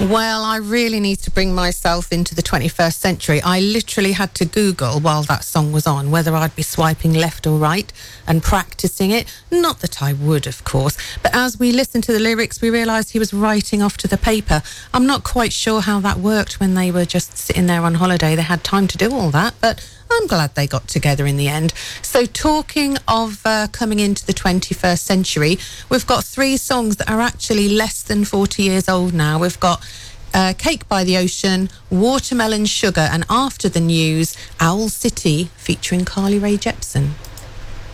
Well, I really need to bring myself into the 21st century. I literally had to Google while that song was on whether I'd be swiping left or right and practicing it. Not that I would, of course, but as we listened to the lyrics, we realised he was writing off to the paper. I'm not quite sure how that worked when they were just sitting there on holiday. They had time to do all that, but I'm glad they got together in the end. So talking of coming into the 21st century, we've got 3 songs that are actually less than 40 years old now. We've got Cake by the Ocean, Watermelon Sugar, and After the News, Owl City featuring Carly Rae Jepsen.